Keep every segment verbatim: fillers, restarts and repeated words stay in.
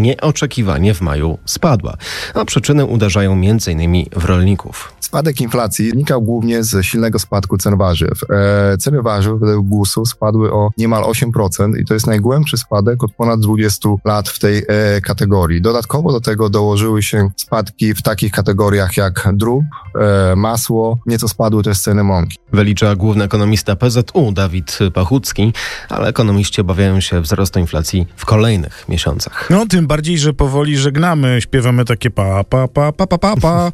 nieoczekiwanie w maju spadła. A przyczyny uderzają m.in. w rolników. Spadek inflacji wynikał głównie z silnego spadku cen warzyw. E, ceny warzyw według gusu spadły o niemal osiem procent i to jest najgłębszy spadek od ponad dwudziestu lat w tej e, kategorii. Dodatkowo do tego dołożyły się spadki w takich kategoriach jak drób, e, masło, nieco spadły też ceny mąki. Wylicza główny ekonomista P Z U Dawid Pachucki, ale ekonomiści obawiają się wzrostu inflacji w kolejnych miesiącach. No, tym bardziej, że powoli żegnamy, śpiewamy takie pa, pa, pa, pa, pa, pa, pa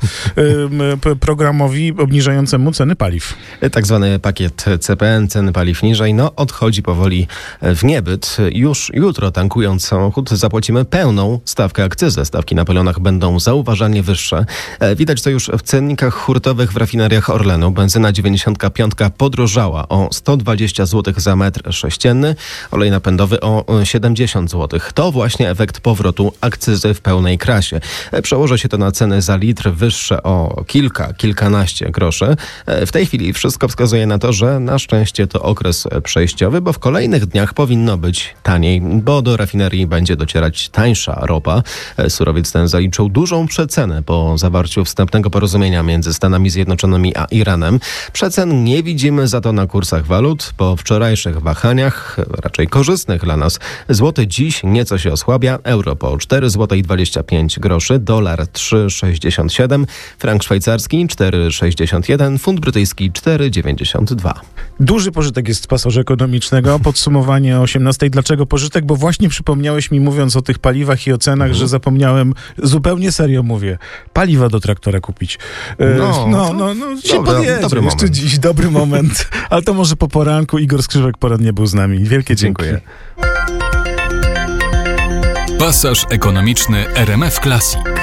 programowi obniżającemu ceny paliw. Tak zwany pakiet C P N, ceny paliw niżej, no odchodzi powoli w niebyt. Już jutro tankując samochód zapłacimy pełną stawkę akcyzy. Stawki na pylonach będą zauważalnie wyższe. Widać to już w cennikach hurtowych w rafineriach Orlenu. Benzyna dziewięćdziesiątka piątka podrożała o sto dwadzieścia złotych za metr sześcienny, olej napędowy o siedemdziesiąt złotych. To właśnie efekt powrotu akcyzy w pełnej krasie. Przełoży się to na ceny za litr wyższe o kilka, kilkanaście groszy. W tej chwili wszystko wskazuje na to, że na szczęście to okres przejściowy, bo w kolejnych dniach powinno być taniej, bo do rafinerii będzie docierać tańsza ropa. Surowiec ten zaliczył dużą przecenę po zawarciu wstępnego porozumienia między Stanami Zjednoczonymi a Iranem. Przecen nie widzimy za to na kursach walut. Po wczorajszych wahaniach, raczej korzystnych dla nas, złoty dziś nieco się osłabia. Euro po cztery złote dwadzieścia pięć groszy, dolar trzy sześćdziesiąt siedem, frank szwajcarski cztery sześćdziesiąt jeden, funt brytyjski cztery dziewięćdziesiąt dwa. Duży pożytek jest z pasażu ekonomicznego. Podsumowanie o osiemnastej. Dlaczego pożytek? Bo właśnie przypomniałeś mi, mówiąc o tych paliwach i o cenach, mhm. że zapomniałem, zupełnie serio mówię, paliwa do traktora kupić. E, no, no, no, no się dobra, podjedzie. Dobry Jeszcze moment. dziś dobry moment. Ale to może po poranku. Igor Skrzyżek poradnie był z nami. Wielkie dziękuję. Dziękuję. Pasaż ekonomiczny R M F Classic.